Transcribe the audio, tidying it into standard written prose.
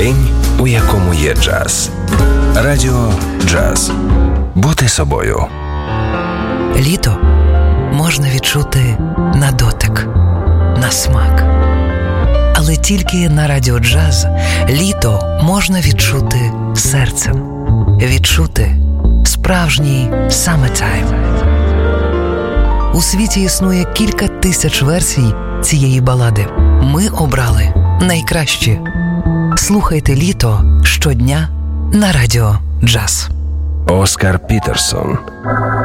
День, у якому є джаз. Радіо Джаз. Бути собою. Літо можна відчути на дотик, на смак. Але тільки на Радіо Джаз літо можна відчути серцем. Відчути справжній summertime. У світі існує кілька тисяч версій цієї балади. Ми обрали найкращі. Слухайте літо щодня на Радіо Джаз. Оскар Пітерсон.